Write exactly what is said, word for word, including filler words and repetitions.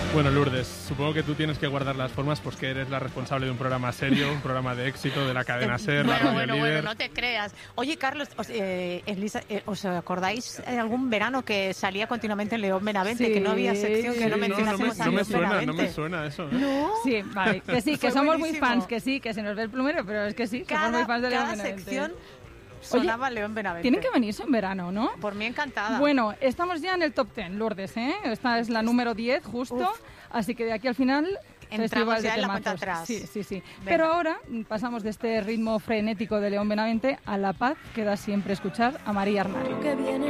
Bueno, Lourdes, supongo que tú tienes que guardar las formas pues que eres la responsable de un programa serio, un programa de éxito de la cadena SER, bueno, la radio bueno, líder. bueno, no te creas. Oye, Carlos, os, eh, Elisa, eh, ¿os acordáis de algún verano que salía continuamente en León Benavente, Sí, que no había sección que sí, no no, no, me, mencionásemos a no me León suena, Benavente? no me suena eso. ¿eh? ¿No? Sí, vale, que sí, que Fue somos buenísimo. muy fans, que sí, que se nos ve el plumero, pero es que sí, somos Cada, muy fans de León cada Benavente. sección sonaba León Benavente. Tienen que venirse en verano, ¿no? Por mí encantada. Bueno, estamos ya en el top diez, Lourdes, ¿eh? Esta es la número diez, justo. Uf. Así que de aquí al final, Entramos festival ya de en la cuenta temazos. atrás. Sí, sí, sí. Venga. Pero ahora pasamos de este ritmo frenético de León Benavente a la paz que da siempre escuchar a María Arnal. Que viene